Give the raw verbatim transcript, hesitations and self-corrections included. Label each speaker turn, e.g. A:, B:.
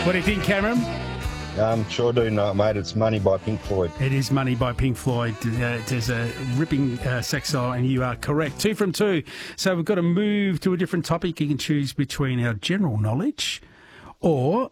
A: What do you think, Cameron?
B: Um, sure do know it, mate. It's Money by Pink Floyd.
A: It is Money by Pink Floyd. Uh, there's a ripping uh, sex song, and you are correct. Two from two. So we've got to move to a different topic. You can choose between our general knowledge or